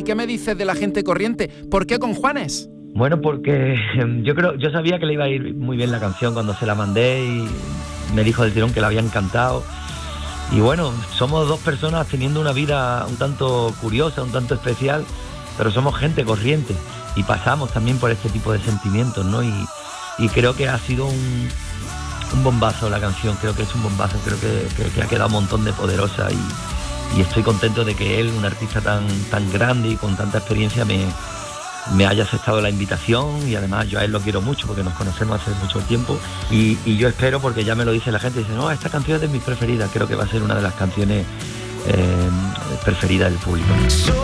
¿Y qué me dices de La gente corriente? ¿Por qué con Juanes? Bueno, porque yo sabía que le iba a ir muy bien la canción cuando se la mandé y me dijo del tirón que le había encantado. Y bueno, somos dos personas teniendo una vida un tanto curiosa, un tanto especial, pero somos gente corriente y pasamos también por este tipo de sentimientos, ¿no? Y creo que ha sido un bombazo la canción, creo que es un bombazo, creo que ha quedado un montón de poderosa y estoy contento de que él, un artista tan grande y con tanta experiencia, me haya aceptado la invitación y además yo a él lo quiero mucho porque nos conocemos hace mucho tiempo y yo espero, porque ya me lo dice la gente, dice, no, esta canción es de mis preferidas, creo que va a ser una de las canciones preferidas del público.